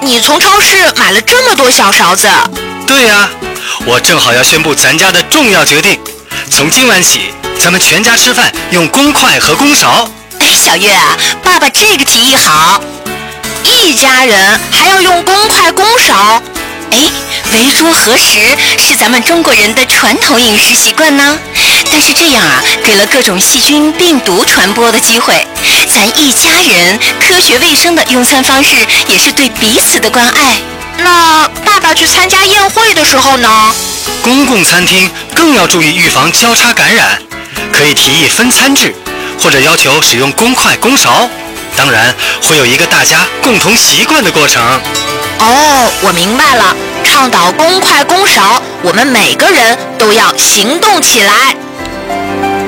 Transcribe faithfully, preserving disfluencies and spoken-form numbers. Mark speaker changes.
Speaker 1: 你从超市买了这么多小勺子？
Speaker 2: 对呀、啊，我正好要宣布咱家的重要决定，从今晚起，咱们全家吃饭用公筷和公勺。
Speaker 3: 哎，小月啊，爸爸这个提议好，
Speaker 1: 一家人还要用公筷公勺。
Speaker 3: 哎，围桌合食是咱们中国人的传统饮食习惯呢。但是这样啊，给了各种细菌、病毒传播的机会。咱一家人科学卫生的用餐方式，也是对彼此的关爱。
Speaker 1: 那爸爸去参加宴会的时候呢？
Speaker 2: 公共餐厅更要注意预防交叉感染，可以提议分餐制，或者要求使用公筷公勺。当然，会有一个大家共同习惯的过程。
Speaker 1: 哦，我明白了，倡导公筷公勺，我们每个人都要行动起来。